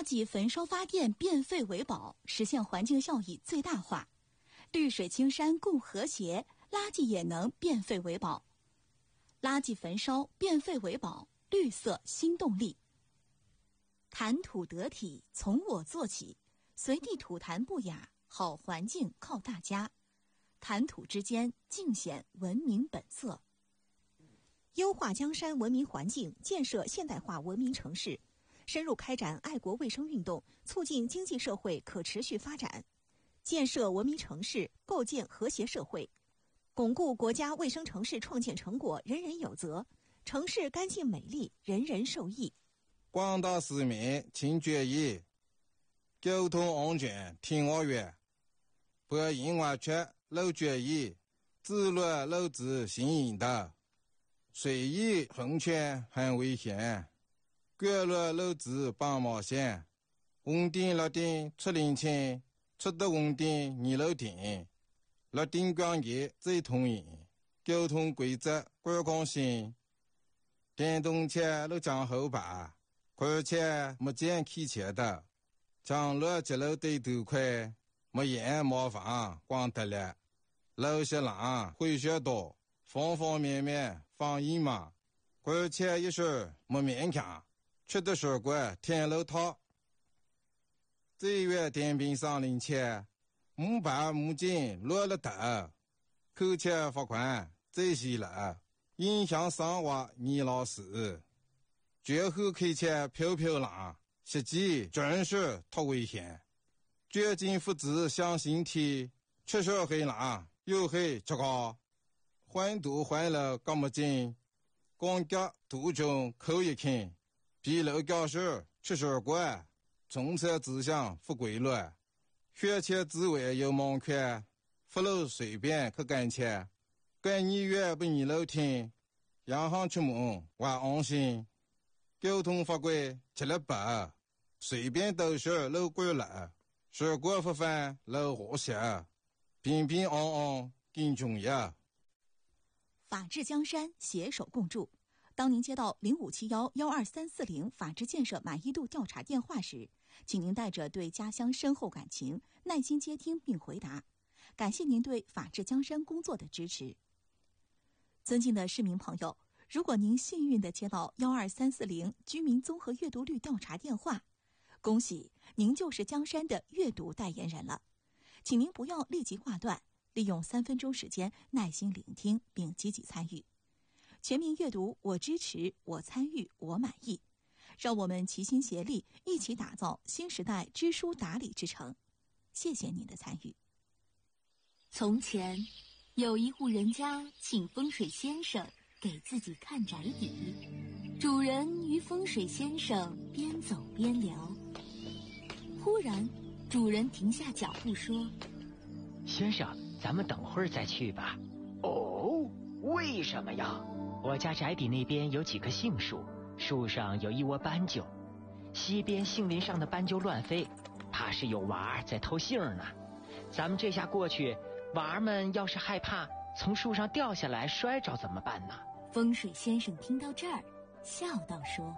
垃圾焚烧发电，变废为宝，实现环境效益最大化。绿水青山共和谐，垃圾也能变废为宝。垃圾焚烧，变废为宝，绿色新动力。谈吐得体，从我做起，随地吐痰不雅，好环境靠大家。谈吐之间，尽显文明本色。 优化江山文明环境，建设现代化文明城市，深入开展爱国卫生运动，促进经济社会可持续发展，建设文明城市，构建和谐社会，巩固国家卫生城市创建成果人人有责，城市干净美丽，人人受益。 广大市民请注意，交通安全听我话，不应完全漏注意，自律漏子行引导，随意横穿很危险，过路漏子绑毛线，红灯绿灯出领清，出的红灯你漏停，绿灯光节最通行，交通规则观光性，电动车都讲后排，而且没见开车的，将路节路对头快，没烟没房光得了，路些浪会学多，方方面面放一嘛，而且一时没勉强，吃的水果天路套。这月电瓶上领钱，木板木筋落了头，扣钱罚款这些了，影响生活你老师。绝后开车飘飘浪，实际真是太危险。绝境父子向心体，吃手黑浪又黑吃高，环堵环了干么劲，光脚途中口一看，比楼教室吃水果，从车指向不规律，学前之外有盲圈，不漏随便去干切，干你越不你漏听，洋行出门还安心。交通法规吃了白，随便都是漏规了，水果不犯漏和谐，平平安安更重要。 法治江山，携手共筑。当您接到0571-12340法治建设满意度调查电话时，请您带着对家乡深厚感情，耐心接听并回答。感谢您对法治江山工作的支持。尊敬的市民朋友，如果您幸运地接到12340居民综合阅读率调查电话，恭喜您就是江山的阅读代言人了。请您不要立即挂断，利用3分钟时间耐心聆听并积极参与。全民阅读，我支持，我参与，我满意。让我们齐心协力，一起打造新时代知书达理之城。谢谢您的参与。 从前，有一户人家请风水先生给自己看宅邸，主人与风水先生边走边聊。忽然，主人停下脚步说：“ 先生，咱们等会儿再去吧。”“ 哦，为什么呀？”“ 我家宅邸那边有几棵杏树，树上有一窝斑鸠，西边杏林上的斑鸠乱飞，怕是有娃儿在偷杏呢。咱们这下过去，娃儿们要是害怕从树上掉下来摔着怎么办呢？” 风水先生听到这儿，笑道说：“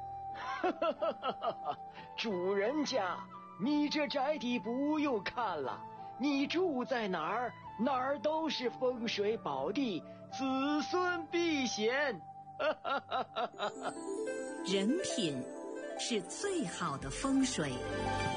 主人家，你这宅邸不用看了，你住在哪儿，哪儿都是风水宝地，子孙必贤。” 人品是最好的风水。